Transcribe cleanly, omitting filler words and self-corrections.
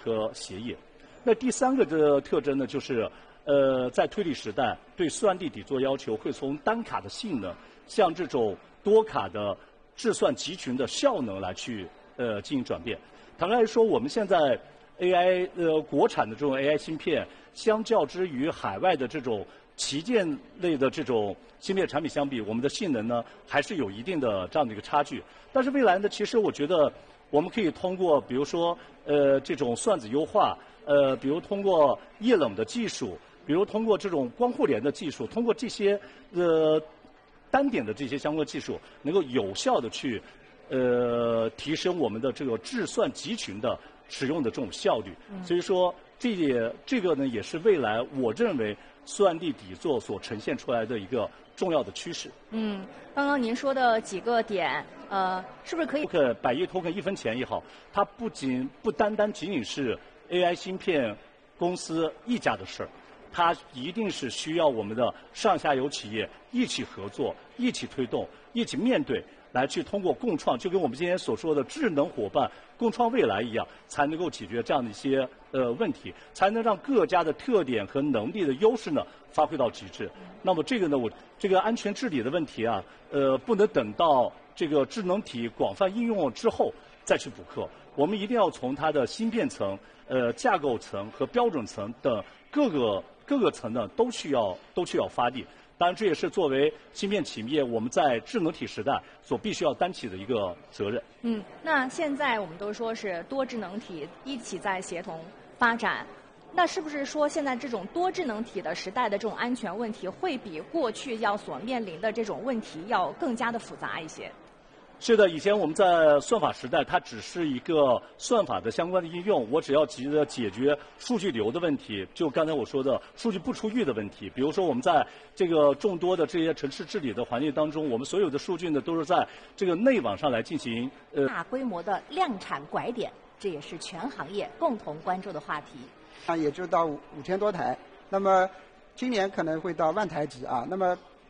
和协议。那第三个的特征呢，就是在推理时代对算力底座要求会从单卡的性能向这种多卡的计算集群的效能来去进行转变。坦白来说，我们现在 AI 国产的这种 AI 芯片，相较之于海外的这种旗舰类的这种芯片产品相比，我们的性能呢还是有一定的这样的一个差距。但是未来呢，其实我觉得我们可以通过比如说这种算子优化，比如通过液冷的技术，比如通过这种光互联的技术，通过这些单点的这些相关技术，能够有效的去提升我们的这个计算集群的使用的这种效率。所以说这个呢也是未来我认为算力底座所呈现出来的一个重要的趋势。 刚刚您说的几个点，是不是可以百亿token1分钱也好，它不单单仅仅是 AI 芯片公司一家的事儿，它一定是需要我们的上下游企业一起合作、一起推动、一起面对，来去通过共创，就跟我们今天所说的智能伙伴共创未来一样，才能够解决这样的一些问题，才能让各家的特点和能力的优势呢发挥到极致。那么这个呢，这个安全治理的问题啊，不能等到这个智能体广泛应用之后再去补课，我们一定要从它的芯片层、架构层和标准层等各个层呢都需要发力。当然，这也是作为芯片企业我们在智能体时代所必须要担起的一个责任。 那现在我们都说是多智能体一起在协同发展，那是不是说现在这种多智能体的时代的这种安全问题，会比过去所面临的这种问题要更加的复杂一些？ 是的，以前我们在算法时代，它只是一个算法的相关的应用，我只要急着解决数据流的问题，就刚才我说的数据不出域的问题。比如说我们在这个众多的这些城市治理的环境当中，我们所有的数据呢都是在这个内网上来进行大规模的量产拐点，这也是全行业共同关注的话题。 也就到5000多台，那么今年可能会到10000台级啊。那么